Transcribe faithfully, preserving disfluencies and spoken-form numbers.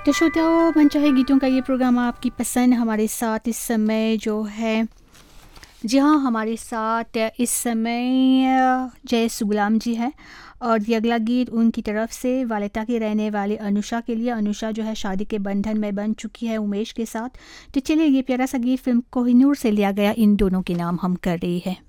तो श्रोताओं, मनचाहे गीतों का ये प्रोग्राम आपकी पसंद हमारे साथ इस समय जो है, जी हाँ, हमारे साथ इस समय अ, जय सुगुलाम जी हैं। और ये अगला गीत उनकी तरफ से वालेता की रहने वाली अनुषा के लिए। अनुषा जो है शादी के बंधन में बन चुकी है उमेश के साथ। तो चलिए, ये प्यारा सा गीत फिल्म कोहिनूर से लिया गया इन दोनों के नाम हम कर रही है।